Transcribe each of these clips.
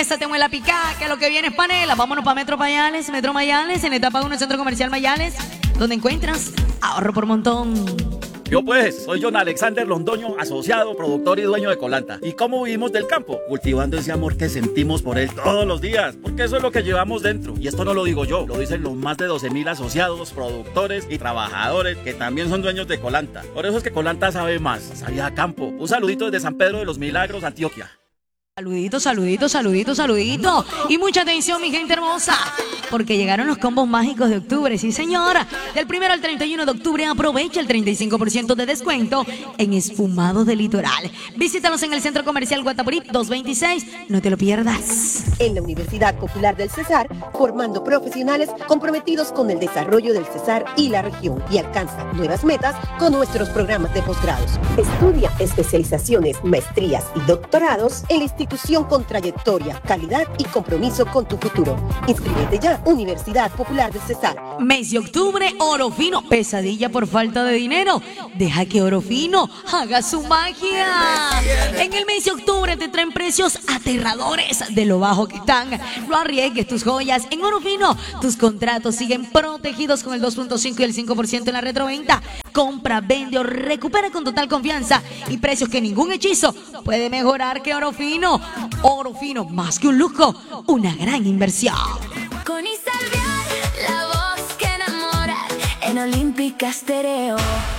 esa te muela picada, que lo que viene es panela. Vámonos para Metro Mayales, en etapa 1, Centro Comercial Mayales, donde encuentras ahorro por montón. Yo pues, soy John Alexander Londoño, asociado, productor y dueño de Colanta. ¿Y cómo vivimos del campo? Cultivando ese amor que sentimos por él todos los días, porque eso es lo que llevamos dentro. Y esto no lo digo yo, lo dicen los más de 12.000 asociados, productores y trabajadores que también son dueños de Colanta. Por eso es que Colanta sabe más, sabe a campo. Un saludito desde San Pedro de los Milagros, Antioquia. Saludito. Y mucha atención, mi gente hermosa, porque llegaron los combos mágicos de octubre, sí señora. Del 1 al 31 de octubre aprovecha el 35% de descuento en esfumados de litoral. Visítalos en el Centro Comercial Guatapurí 226, no te lo pierdas. En la Universidad Popular del Cesar, formando profesionales comprometidos con el desarrollo del Cesar y la región, y alcanza nuevas metas con nuestros programas de posgrados. Estudia especializaciones, maestrías y doctorados en la institución con trayectoria, calidad y compromiso con tu futuro. Inscríbete ya, Universidad Popular del Cesar. Mes de octubre, Oro Fino. Pesadilla por falta de dinero. Deja que Oro Fino haga su magia. En el mes de octubre te traen precios aterradores de lo bajo que están. No arriesgues tus joyas. En Oro Fino, tus contratos siguen protegidos con el 2.5 y el 5% en la retroventa. Compra, vende o recupera con total confianza y precios que ningún hechizo puede mejorar que Oro Fino. Oro Fino, más que un lujo, una gran inversión. Con Isalviar, la voz que enamora, en Olímpica Stereo.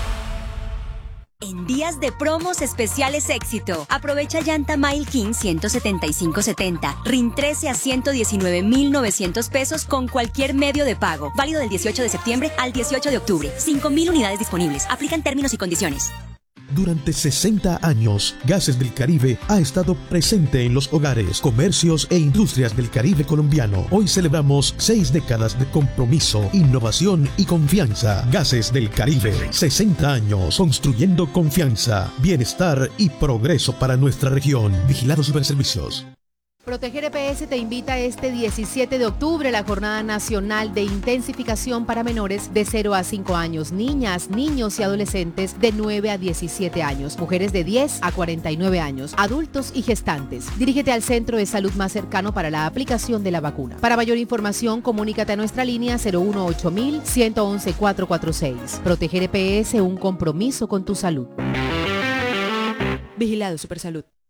En días de promos especiales éxito. Aprovecha llanta Mile King 175.70, RIN 13 a 119.900 pesos con cualquier medio de pago. Válido del 18 de septiembre al 18 de octubre. 5.000 unidades disponibles. Aplican términos y condiciones. Durante 60 años, Gases del Caribe ha estado presente en los hogares, comercios e industrias del Caribe colombiano. Hoy celebramos 6 décadas de compromiso, innovación y confianza. Gases del Caribe, 60 años construyendo confianza, bienestar y progreso para nuestra región. Vigilado Superservicios. Proteger EPS te invita este 17 de octubre a la Jornada Nacional de Intensificación para menores de 0 a 5 años, niñas, niños y adolescentes de 9 a 17 años, mujeres de 10 a 49 años, adultos y gestantes. Dirígete al centro de salud más cercano para la aplicación de la vacuna. Para mayor información, comunícate a nuestra línea 018-111-446. Proteger EPS, un compromiso con tu salud. Vigilado Supersalud.